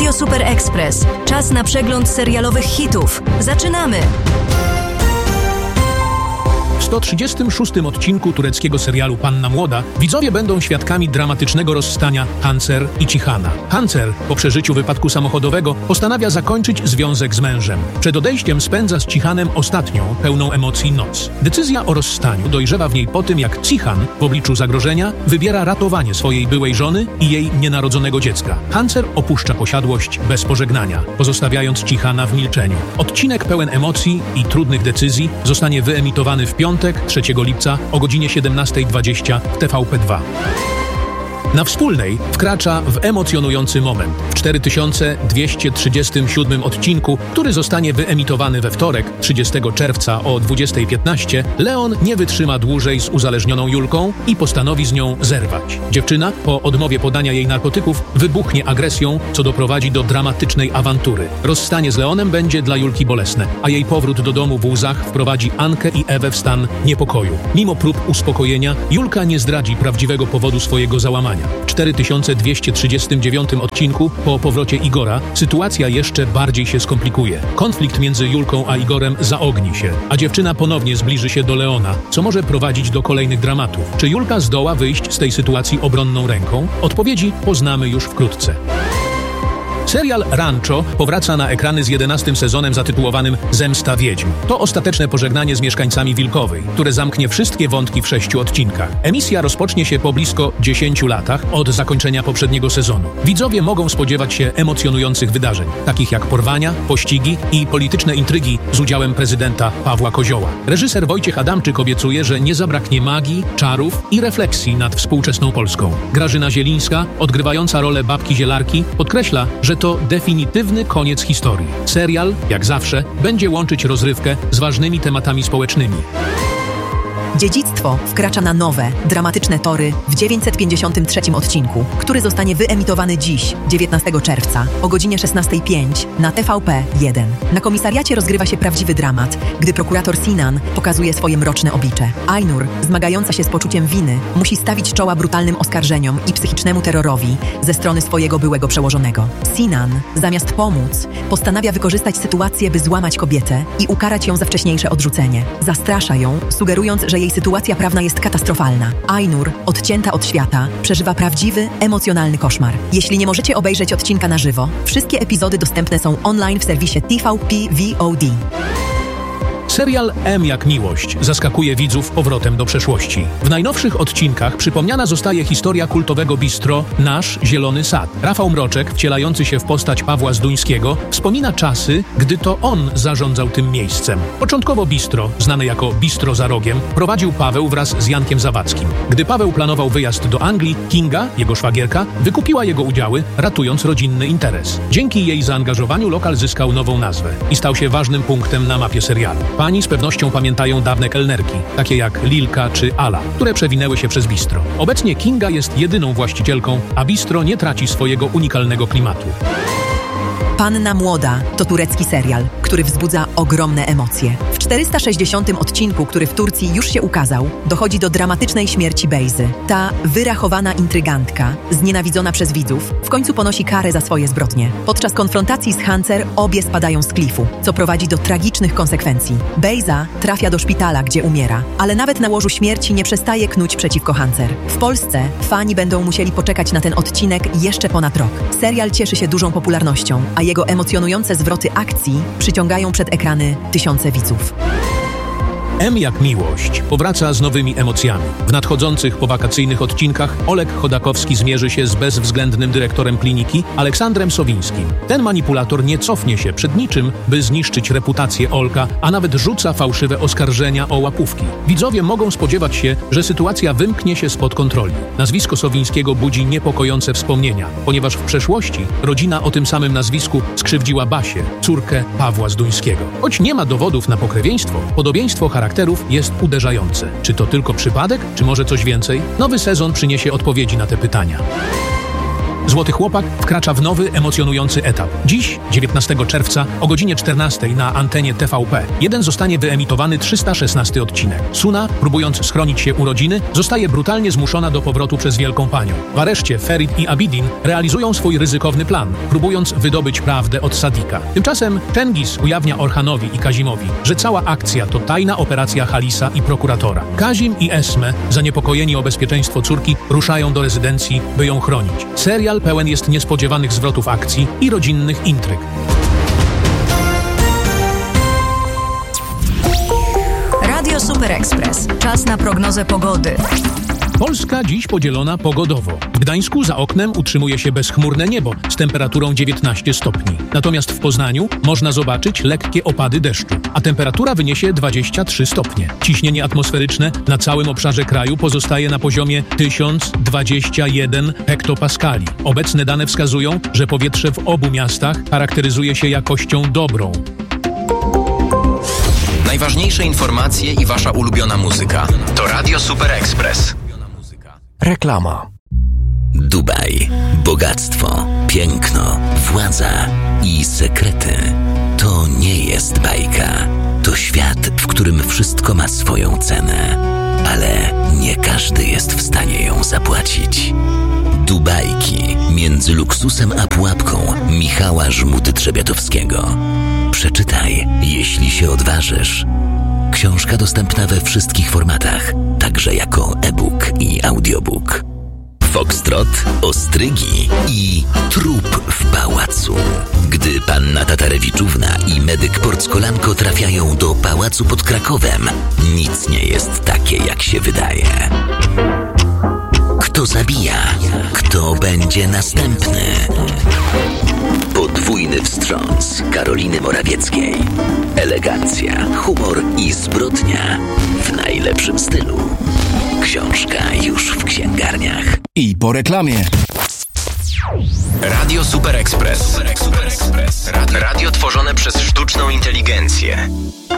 Radio Super Express. Czas na przegląd serialowych hitów. Zaczynamy! W 136. odcinku tureckiego serialu Panna Młoda widzowie będą świadkami dramatycznego rozstania Hancer i Cichana. Hancer po przeżyciu wypadku samochodowego postanawia zakończyć związek z mężem. Przed odejściem spędza z Cichanem ostatnią, pełną emocji noc. Decyzja o rozstaniu dojrzewa w niej po tym, jak Cichan w obliczu zagrożenia wybiera ratowanie swojej byłej żony i jej nienarodzonego dziecka. Hancer opuszcza posiadłość bez pożegnania, pozostawiając Cichana w milczeniu. Odcinek pełen emocji i trudnych decyzji zostanie wyemitowany w piątek, 3 lipca o godzinie 17:20 w TVP2. Na Wspólnej wkracza w emocjonujący moment. W 4237 odcinku, który zostanie wyemitowany we wtorek, 30 czerwca o 20:15, Leon nie wytrzyma dłużej z uzależnioną Julką i postanowi z nią zerwać. Dziewczyna, po odmowie podania jej narkotyków, wybuchnie agresją, co doprowadzi do dramatycznej awantury. Rozstanie z Leonem będzie dla Julki bolesne, a jej powrót do domu w łzach wprowadzi Ankę i Ewę w stan niepokoju. Mimo prób uspokojenia, Julka nie zdradzi prawdziwego powodu swojego załamania. W 4239 odcinku, po powrocie Igora, sytuacja jeszcze bardziej się skomplikuje. Konflikt między Julką a Igorem zaogni się, a dziewczyna ponownie zbliży się do Leona, co może prowadzić do kolejnych dramatów. Czy Julka zdoła wyjść z tej sytuacji obronną ręką? Odpowiedzi poznamy już wkrótce. Serial Rancho powraca na ekrany z 11. sezonem zatytułowanym Zemsta Wiedźm. To ostateczne pożegnanie z mieszkańcami Wilkowej, które zamknie wszystkie wątki w 6 odcinkach. Emisja rozpocznie się po blisko 10 latach od zakończenia poprzedniego sezonu. Widzowie mogą spodziewać się emocjonujących wydarzeń, takich jak porwania, pościgi i polityczne intrygi z udziałem prezydenta Pawła Kozioła. Reżyser Wojciech Adamczyk obiecuje, że nie zabraknie magii, czarów i refleksji nad współczesną Polską. Grażyna Zielińska, odgrywająca rolę babki Zielarki, podkreśla, że to definitywny koniec historii. Serial, jak zawsze, będzie łączyć rozrywkę z ważnymi tematami społecznymi. Dziedzictwo wkracza na nowe, dramatyczne tory w 953 odcinku, który zostanie wyemitowany dziś, 19 czerwca, o godzinie 16:05 na TVP1. Na komisariacie rozgrywa się prawdziwy dramat, gdy prokurator Sinan pokazuje swoje mroczne oblicze. Ainur, zmagająca się z poczuciem winy, musi stawić czoła brutalnym oskarżeniom i psychicznemu terrorowi ze strony swojego byłego przełożonego. Sinan, zamiast pomóc, postanawia wykorzystać sytuację, by złamać kobietę i ukarać ją za wcześniejsze odrzucenie. Zastrasza ją, sugerując, że jej sytuacja prawna jest katastrofalna. Ainur, odcięta od świata, przeżywa prawdziwy, emocjonalny koszmar. Jeśli nie możecie obejrzeć odcinka na żywo, wszystkie epizody dostępne są online w serwisie TVP VOD. Serial M jak miłość zaskakuje widzów powrotem do przeszłości. W najnowszych odcinkach przypomniana zostaje historia kultowego bistro Nasz Zielony Sad. Rafał Mroczek, wcielający się w postać Pawła Zduńskiego, wspomina czasy, gdy to on zarządzał tym miejscem. Początkowo bistro, znane jako Bistro za Rogiem, prowadził Paweł wraz z Jankiem Zawadzkim. Gdy Paweł planował wyjazd do Anglii, Kinga, jego szwagierka, wykupiła jego udziały, ratując rodzinny interes. Dzięki jej zaangażowaniu lokal zyskał nową nazwę i stał się ważnym punktem na mapie serialu. Pani z pewnością pamiętają dawne kelnerki, takie jak Lilka czy Ala, które przewinęły się przez bistro. Obecnie Kinga jest jedyną właścicielką, a bistro nie traci swojego unikalnego klimatu. Panna Młoda to turecki serial, który wzbudza ogromne emocje. W 460 odcinku, który w Turcji już się ukazał, dochodzi do dramatycznej śmierci Bejzy. Ta wyrachowana intrygantka, znienawidzona przez widzów, w końcu ponosi karę za swoje zbrodnie. Podczas konfrontacji z Hancer obie spadają z klifu, co prowadzi do tragicznych konsekwencji. Bejza trafia do szpitala, gdzie umiera, ale nawet na łożu śmierci nie przestaje knuć przeciwko Hancer. W Polsce fani będą musieli poczekać na ten odcinek jeszcze ponad rok. Serial cieszy się dużą popularnością, a jego emocjonujące zwroty akcji przyciągają przed ekrany tysiące widzów. M jak miłość powraca z nowymi emocjami. W nadchodzących powakacyjnych odcinkach Oleg Chodakowski zmierzy się z bezwzględnym dyrektorem kliniki Aleksandrem Sowińskim. Ten manipulator nie cofnie się przed niczym, by zniszczyć reputację Olka, a nawet rzuca fałszywe oskarżenia o łapówki. Widzowie mogą spodziewać się, że sytuacja wymknie się spod kontroli. Nazwisko Sowińskiego budzi niepokojące wspomnienia, ponieważ w przeszłości rodzina o tym samym nazwisku skrzywdziła Basię, córkę Pawła Zduńskiego. Choć nie ma dowodów na pokrewieństwo, podobieństwo charakterów jest uderzające. Czy to tylko przypadek, czy może coś więcej? Nowy sezon przyniesie odpowiedzi na te pytania. Złoty Chłopak wkracza w nowy, emocjonujący etap. Dziś, 19 czerwca, o godzinie 14 na antenie TVP, zostanie wyemitowany 316 odcinek. Suna, próbując schronić się u rodziny, zostaje brutalnie zmuszona do powrotu przez Wielką Panią. W areszcie Ferit i Abidin realizują swój ryzykowny plan, próbując wydobyć prawdę od Sadika. Tymczasem Cengiz ujawnia Orhanowi i Kazimowi, że cała akcja to tajna operacja Halisa i prokuratora. Kazim i Esme, zaniepokojeni o bezpieczeństwo córki, ruszają do rezydencji, by ją chronić. Serial pełen jest niespodziewanych zwrotów akcji i rodzinnych intryg. Radio Super Express. Czas na prognozę pogody. Polska dziś podzielona pogodowo. W Gdańsku za oknem utrzymuje się bezchmurne niebo z temperaturą 19 stopni. Natomiast w Poznaniu można zobaczyć lekkie opady deszczu, a temperatura wyniesie 23 stopnie. Ciśnienie atmosferyczne na całym obszarze kraju pozostaje na poziomie 1021 hektopaskali. Obecne dane wskazują, że powietrze w obu miastach charakteryzuje się jakością dobrą. Najważniejsze informacje i wasza ulubiona muzyka to Radio Super Express. Reklama. Dubaj, bogactwo, piękno, władza i sekrety. To nie jest bajka. To świat, w którym wszystko ma swoją cenę. Ale nie każdy jest w stanie ją zapłacić. Dubajki między luksusem a pułapką Michała Żmudy-Trzebiatowskiego. Przeczytaj, jeśli się odważysz. Książka dostępna we wszystkich formatach, także jako e-book i audiobook. Foxtrot, ostrygi i trup w pałacu. Gdy panna Tatarewiczówna i medyk Porckolanko trafiają do pałacu pod Krakowem, nic nie jest takie, jak się wydaje. Kto zabija? Kto będzie następny? Podwójny wstrząs Karoliny Morawieckiej. Elegancja, humor i zbrodnia w najlepszym stylu. Książka już w księgarniach. I po reklamie. Radio Super Express. Radio tworzone przez sztuczną inteligencję.